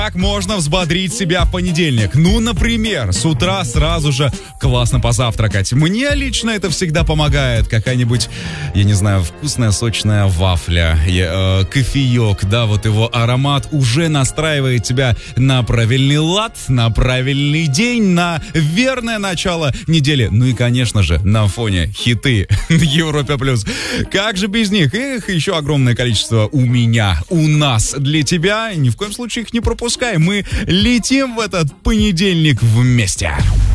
Как можно взбодрить себя в понедельник? Ну, например, с утра сразу же классно позавтракать. Мне лично это всегда помогает. Какая-нибудь, я не знаю, вкусная сочная вафля, кофеек, да, вот его аромат уже настраивает тебя на правильный лад, на правильный день, на верное начало недели. Ну и, конечно же, на фоне хиты Европе+. Как же без них? Их еще огромное количество у меня, у нас, для тебя. Ни в коем случае их не пропускай. Мы летим в этот понедельник вместе.